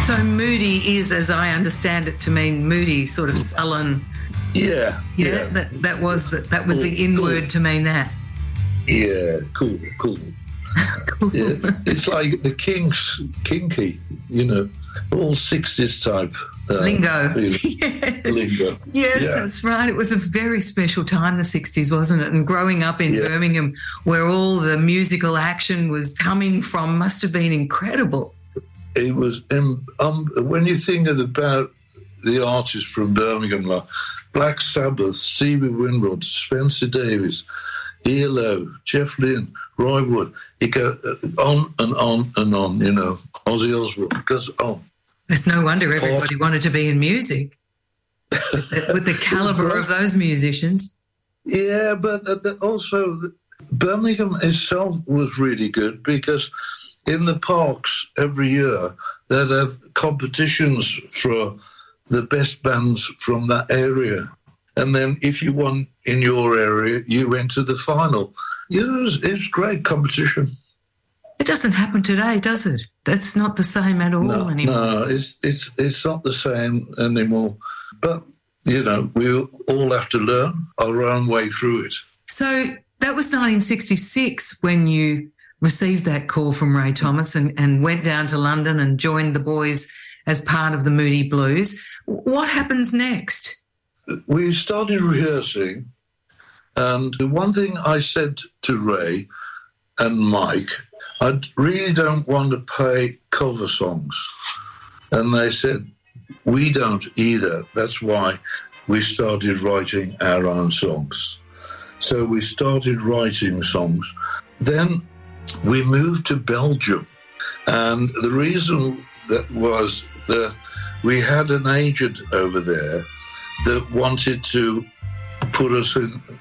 So moody is, as I understand it, to mean moody, sort of sullen. Yeah. That was the in word to mean that. Yeah, cool. Cool. Yeah, it's like the Kinks, kinky, all 60s type lingo. Lingo. Yes, that's right. It was a very special time, the 60s, wasn't it? And growing up in Birmingham, where all the musical action was coming from, must have been incredible. It was, when you think about the artists from Birmingham, like Black Sabbath, Stevie Winwood, Spencer Davis, ELO, Jeff Lynne, Roy Wood, you go on and on and on, Ozzy Osbourne, it goes on. It's no wonder everybody wanted to be in music with the calibre of those musicians. Yeah, but also Birmingham itself was really good because in the parks every year they'd have competitions for the best bands from that area. And then if you won in your area, you went to the final. It's great competition. It doesn't happen today, does it? That's not the same at all anymore. No, it's not the same anymore. But, we all have to learn our own way through it. So that was 1966 when you received that call from Ray Thomas and went down to London and joined the boys as part of the Moody Blues. What happens next? We started rehearsing, and the one thing I said to Ray and Mike, I really don't want to play cover songs. And they said, we don't either. That's why we started writing our own songs. So we started writing songs. Then we moved to Belgium. And the reason that was that we had an agent over there that wanted to put us in